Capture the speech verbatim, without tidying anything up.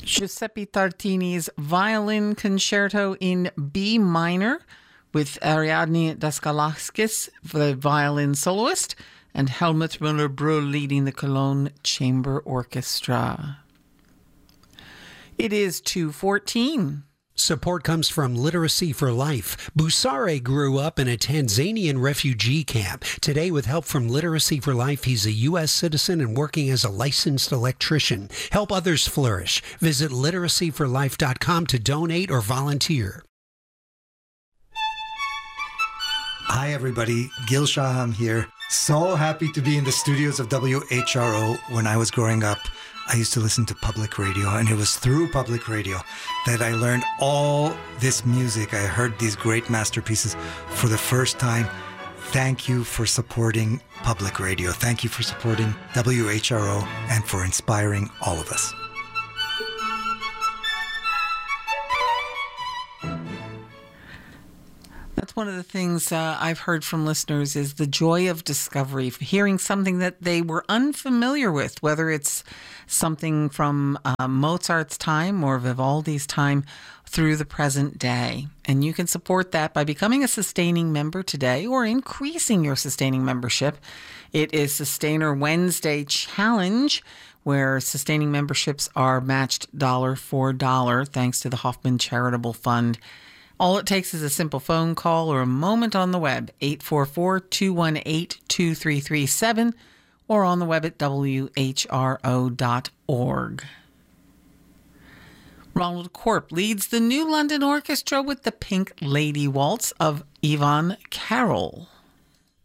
Giuseppe Tartini's Violin Concerto in B minor with Ariadne Daskalakis, the violin soloist, and Helmut Müller-Brühl leading the Cologne Chamber Orchestra. It is two fourteen. Support comes from Literacy for Life. Busare grew up in a Tanzanian refugee camp. Today, with help from Literacy for Life, he's a U S citizen and working as a licensed electrician. Help others flourish. Visit literacy for life dot com to donate or volunteer. Hi, everybody. Gil Shaham here. So happy to be in the studios of W H R O. When I was growing up, I used to listen to public radio, and it was through public radio that I learned all this music. I heard these great masterpieces for the first time. Thank you for supporting public radio. Thank you for supporting W H R O and for inspiring all of us. That's one of the things uh, I've heard from listeners is the joy of discovery, hearing something that they were unfamiliar with, whether it's something from uh, Mozart's time or Vivaldi's time through the present day. And you can support that by becoming a sustaining member today or increasing your sustaining membership. It is Sustainer Wednesday Challenge, where sustaining memberships are matched dollar for dollar thanks to the Hoffman Charitable Fund. All it takes is a simple phone call or a moment on the web, eight four four, two one eight, two three three seven, or on the web at w h r o dot org. Ronald Corp leads the New London Orchestra with the Pink Lady Waltz of Yvonne Carroll.